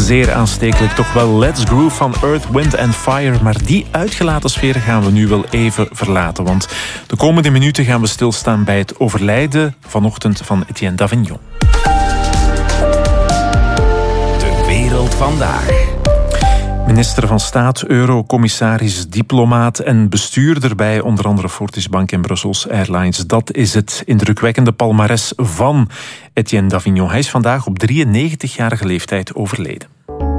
Zeer aanstekelijk, toch wel Let's Groove van Earth, Wind and Fire. Maar die uitgelaten sfeer gaan we nu wel even verlaten. Want de komende minuten gaan we stilstaan bij het overlijden vanochtend van Etienne Davignon. De wereld vandaag. Minister van Staat, eurocommissaris, diplomaat en bestuurder bij onder andere Fortis Bank en Brussels Airlines. Dat is het indrukwekkende palmares van Etienne Davignon. Hij is vandaag op 93-jarige leeftijd overleden.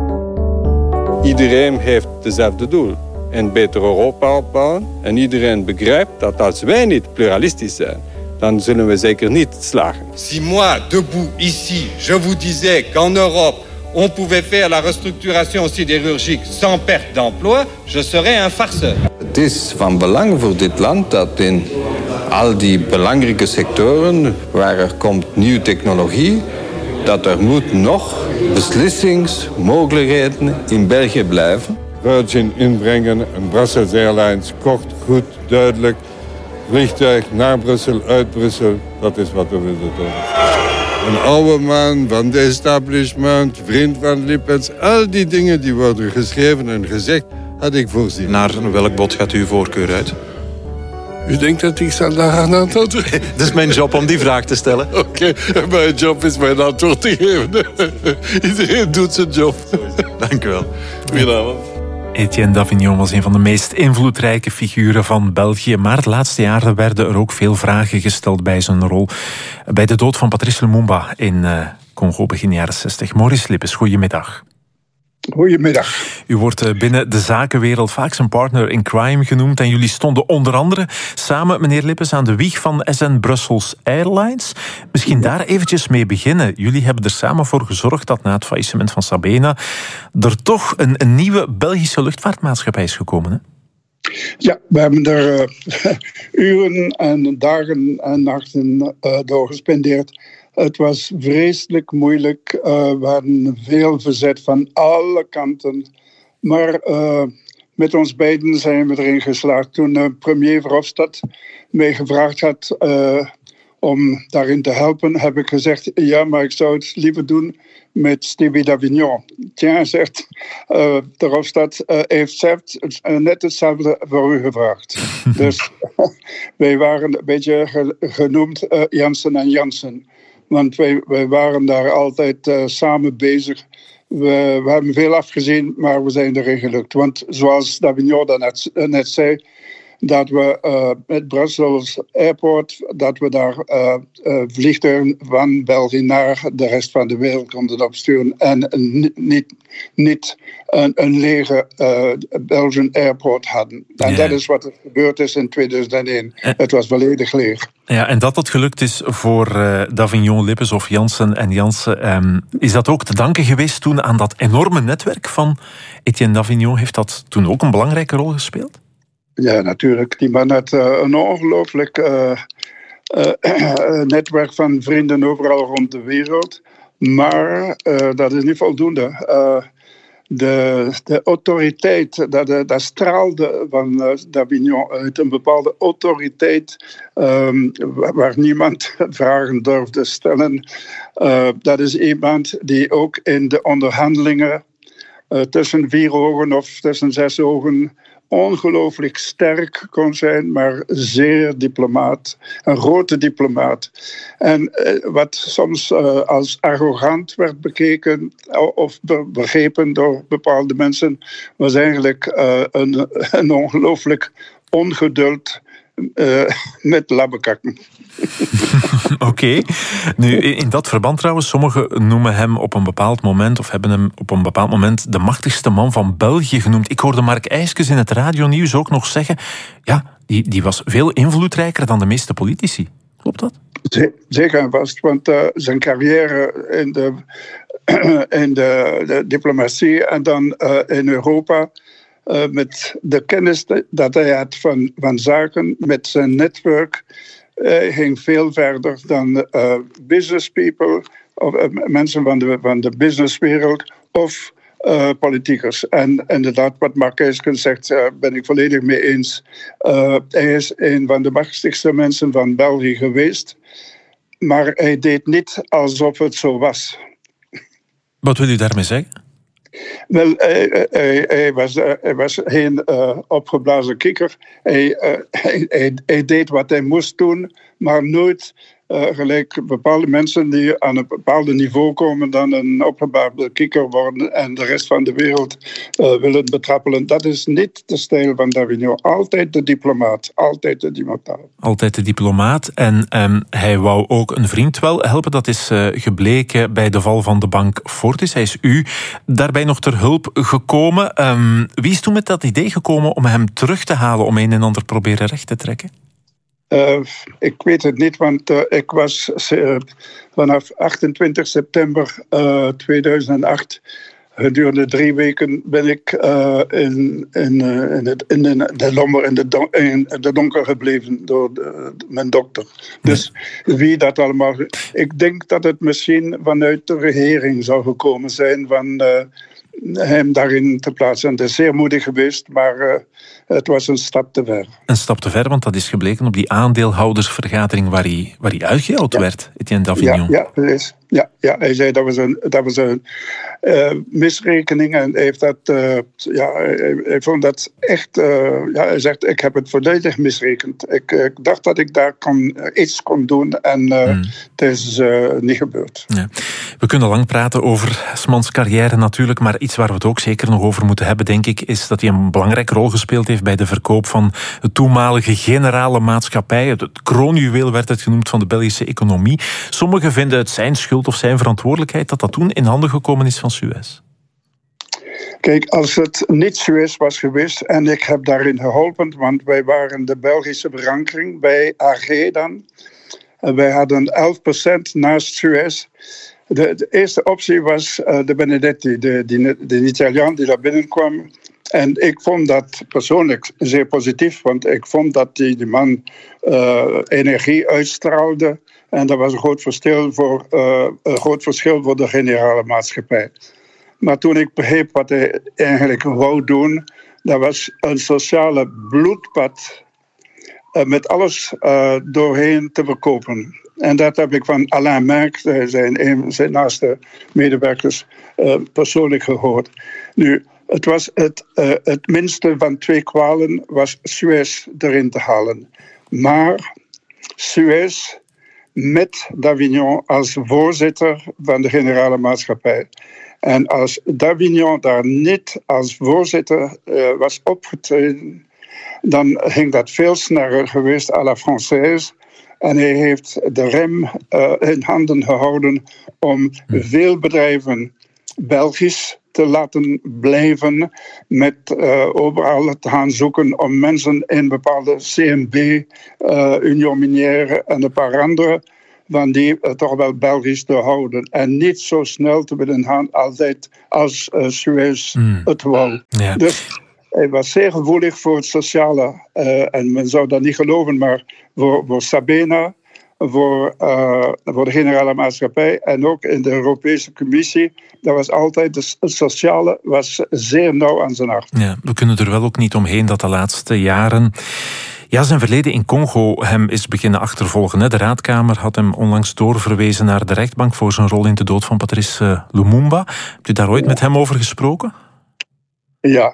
Iedereen heeft hetzelfde doel. Een beter Europa opbouwen. En iedereen begrijpt dat als wij niet pluralistisch zijn, dan zullen we zeker niet slagen. Si moi, debout, ici, je vous disais qu'en Europe, on pouvait faire la restructuration sidérurgique sans perte d'emploi, je serais un farceur. Het is van belang voor dit land dat in al die belangrijke sectoren waar er komt nieuwe technologie, dat er moet nog beslissingsmogelijkheden in België blijven. Virgin inbrengen en Brussels Airlines kort, goed, duidelijk. Vliegtuig naar Brussel, uit Brussel, dat is wat we willen doen. Een oude man van de establishment, vriend van Lippens, al die dingen die worden geschreven en gezegd, had ik voorzien. Naar welk bod gaat uw voorkeur uit? U denkt dat ik zal daar aan antwoorden? Het is mijn job om die vraag te stellen. Oké, mijn job is mijn antwoord te geven. Iedereen doet zijn job. Dank u wel. Goedenavond. Etienne Davignon was een van de meest invloedrijke figuren van België. Maar de laatste jaren werden er ook veel vragen gesteld bij zijn rol bij de dood van Patrice Lumumba in Congo begin jaren 60. Maurice Lippes, goedemiddag. Goedemiddag. U wordt binnen de zakenwereld vaak zijn partner in crime genoemd. En jullie stonden onder andere samen, meneer Lippes, aan de wieg van SN Brussels Airlines. Misschien daar eventjes mee beginnen. Jullie hebben er samen voor gezorgd dat na het faillissement van Sabena er toch een nieuwe Belgische luchtvaartmaatschappij is gekomen, hè? Ja, we hebben er uren en dagen en nachten door gespendeerd. Het was vreselijk moeilijk. We hadden veel verzet van alle kanten. Maar met ons beiden zijn we erin geslaagd. Toen premier Verhofstadt mij gevraagd had om daarin te helpen, heb ik gezegd, ja, maar ik zou het liever doen met Stevie Davignon. Tja, zegt Verhofstadt, heeft net hetzelfde voor u gevraagd. Dus wij waren een beetje genoemd Jansen en Jansen. Want wij waren daar altijd samen bezig. We hebben veel afgezien, maar we zijn erin gelukt. Want zoals Davignon net zei, dat we met Brussels Airport, dat we daar vliegtuigen van België naar de rest van de wereld konden opsturen. En niet een lege Belgian Airport hadden. En dat is wat er gebeurd is in 2001. Het was volledig leeg. Ja, en dat het gelukt is voor Davignon, Lippes of Jansen en Jansen, is dat ook te danken geweest toen aan dat enorme netwerk van Etienne Davignon? Heeft dat toen ook een belangrijke rol gespeeld? Ja, natuurlijk. Die man had een ongelooflijk netwerk van vrienden overal rond de wereld. Maar dat is niet voldoende. De autoriteit, dat straalde van Davignon uit. Een bepaalde autoriteit waar niemand vragen durfde stellen. Dat is iemand die ook in de onderhandelingen tussen 4 ogen of tussen 6 ogen ongelooflijk sterk kon zijn, maar zeer diplomaat. Een grote diplomaat. En wat soms als arrogant werd bekeken of begrepen door bepaalde mensen, was eigenlijk een ongelooflijk ongeduld met labbekakken. Oké. Nu, in dat verband trouwens, sommigen noemen hem op een bepaald moment, of hebben hem op een bepaald moment de machtigste man van België genoemd. Ik hoorde Mark Eiskes in het radionieuws ook nog zeggen, ja, die was veel invloedrijker dan de meeste politici. Klopt dat? Zeker en vast, want zijn carrière in de diplomatie en dan in Europa, met de kennis dat hij had van zaken, met zijn netwerk, ging veel verder dan business people, of mensen van de businesswereld of politiekers. En inderdaad, wat Mark Eiskens zegt, ben ik volledig mee eens. Hij is een van de machtigste mensen van België geweest, maar hij deed niet alsof het zo was. Wat wil u daarmee zeggen? Wel, hij was geen opgeblazen kikker. Hij deed wat hij moest doen, maar nooit gelijk bepaalde mensen die aan een bepaald niveau komen dan een opgeblazen kikker worden en de rest van de wereld willen betrappelen. Dat is niet de stijl van Davignon. Altijd de diplomaat. Altijd de diplomaat. Altijd de diplomaat. En hij wou ook een vriend wel helpen. Dat is gebleken bij de val van de bank Fortis. Hij is u daarbij nog ter hulp gekomen. Wie is toen met dat idee gekomen om hem terug te halen, om een en ander proberen recht te trekken? Ik weet het niet, want ik was vanaf 28 september 2008... Gedurende 3 weken ben ik in de lommer in de donker gebleven door mijn dokter. Dus wie dat allemaal... Ik denk dat het misschien vanuit de regering zou gekomen zijn van hem daarin te plaatsen. Het is zeer moedig geweest, maar het was een stap te ver. Een stap te ver, want dat is gebleken op die aandeelhoudersvergadering waar hij uitgehaald werd, Etienne Davignon. Ja, precies. Ja, hij zei dat was een misrekening en hij heeft dat, hij vond dat echt, hij zegt, ik heb het volledig misrekend. Ik dacht dat ik daar iets kon doen en het is niet gebeurd. Ja. We kunnen lang praten over 's mans carrière natuurlijk, maar iets waar we het ook zeker nog over moeten hebben, denk ik, is dat hij een belangrijke rol gespeeld heeft bij de verkoop van de toenmalige generale maatschappij. Het kroonjuweel werd het genoemd van de Belgische economie. Sommigen vinden het zijn schuld of zijn verantwoordelijkheid dat toen in handen gekomen is van Suez. Kijk, als het niet Suez was geweest en ik heb daarin geholpen, want wij waren de Belgische verankering bij AG dan. Wij hadden 11% naast Suez. De eerste optie was de Benedetti, de Italiaan die daar binnenkwam. En ik vond dat persoonlijk zeer positief, want ik vond dat die man energie uitstraalde. En dat was een groot verschil voor de generale maatschappij. Maar toen ik begreep wat hij eigenlijk wou doen, dat was een sociale bloedbad met alles doorheen te verkopen. En dat heb ik van Alain Merck, zijn naaste medewerkers, persoonlijk gehoord. Nu, het was het minste van 2 kwalen was Suez erin te halen. Maar Suez met Davignon als voorzitter van de generale maatschappij. En als Davignon daar niet als voorzitter was opgetreden, dan ging dat veel sneller geweest à la Française. En hij heeft de rem in handen gehouden om veel bedrijven Belgisch te laten blijven, met overal te gaan zoeken om mensen in bepaalde CMB, Union Minière en een paar andere van die toch wel Belgisch te houden. En niet zo snel te willen gaan altijd als Suez het wou. Ja. Dus hij was zeer gevoelig voor het sociale. En men zou dat niet geloven, maar voor Sabena, voor de generale maatschappij en ook in de Europese Commissie, dat was altijd, het sociale was zeer nauw aan zijn hart. Ja, we kunnen er wel ook niet omheen dat de laatste jaren zijn verleden in Congo hem is beginnen achtervolgen. De Raadkamer had hem onlangs doorverwezen naar de rechtbank voor zijn rol in de dood van Patrice Lumumba. Hebt u daar ooit met hem over gesproken? Ja,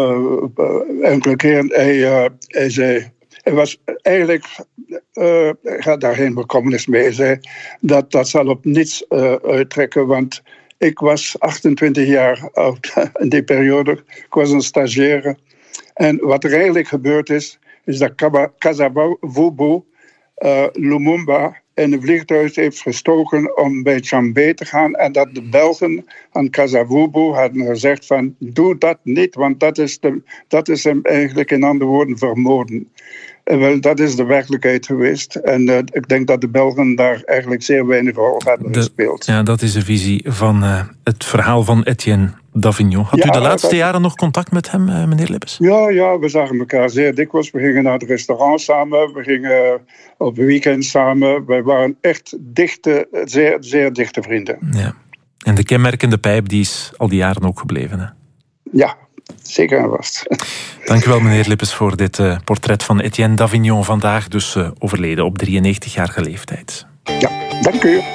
enkele keren. Hij zei, hij was eigenlijk, gaat daar geen bekommernis mee. Hij zei, dat zal op niets uittrekken, want ik was 28 jaar oud in die periode. Ik was een stagiaire. En wat er eigenlijk gebeurd is dat Kasavubu Lumumba in een vliegtuig heeft gestoken om bij Tchambé te gaan. En dat de Belgen aan Kasavubu hadden gezegd van, doe dat niet, want dat is hem eigenlijk in andere woorden vermoorden. Wel, dat is de werkelijkheid geweest. En ik denk dat de Belgen daar eigenlijk zeer weinig rol hebben gespeeld. Ja, dat is de visie van het verhaal van Etienne Davignon. Had u de laatste jaren nog contact met hem, meneer Lippes? Ja, we zagen elkaar zeer dikwijls. We gingen naar het restaurant samen. We gingen op weekend samen. Wij waren echt zeer, zeer dichte vrienden. Ja. En de kenmerkende pijp die is al die jaren ook gebleven, hè? Ja, zeker en vast. Dank u wel, meneer Lippes, voor dit portret van Etienne Davignon. Vandaag dus overleden op 93-jarige leeftijd. Ja, dank u.